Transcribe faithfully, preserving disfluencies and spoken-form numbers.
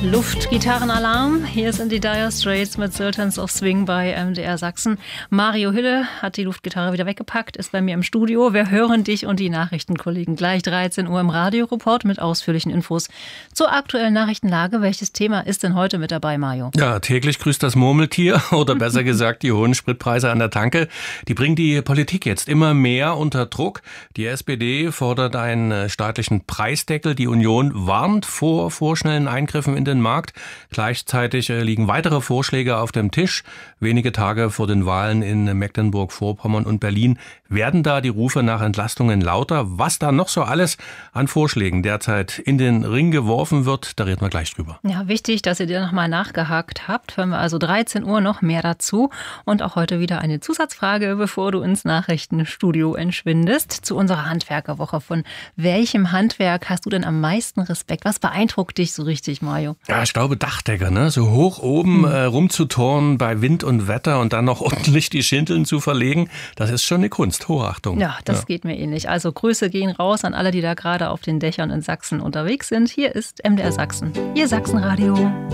Luftgitarrenalarm. Hier sind die Dire Straits mit Sultans of Swing bei M D R Sachsen. Mario Hille hat die Luftgitarre wieder weggepackt, ist bei mir im Studio. Wir hören dich und die Nachrichtenkollegen gleich dreizehn Uhr im Radioreport mit ausführlichen Infos zur aktuellen Nachrichtenlage. Welches Thema ist denn heute mit dabei, Mario? Ja, täglich grüßt das Murmeltier oder besser gesagt die hohen Spritpreise an der Tanke. Die bringen die Politik jetzt immer mehr unter Druck. Die S P D fordert einen staatlichen Preisdeckel. Die Union warnt vor vorschnellen Eingriffen in den Markt. Gleichzeitig liegen weitere Vorschläge auf dem Tisch. Wenige Tage vor den Wahlen in Mecklenburg-Vorpommern und Berlin werden da die Rufe nach Entlastungen lauter. Was da noch so alles an Vorschlägen derzeit in den Ring geworfen wird, da reden wir gleich drüber. Ja, wichtig, dass ihr dir nochmal nachgehakt habt. Hören wir also dreizehn Uhr noch mehr dazu. Und auch heute wieder eine Zusatzfrage, bevor du ins Nachrichtenstudio entschwindest, zu unserer Handwerkerwoche. Von welchem Handwerk hast du denn am meisten Respekt? Was beeindruckt dich so richtig, Mario? Ja, ich glaube Dachdecker, ne? So hoch oben hm. äh, rumzuturnen bei Wind und Wetter und dann noch ordentlich die Schindeln zu verlegen, das ist schon eine Kunst. Hochachtung. Ja, das ja. geht mir ähnlich. Also Grüße gehen raus an alle, die da gerade auf den Dächern in Sachsen unterwegs sind. Hier ist M D R Sachsen, Ihr Sachsenradio.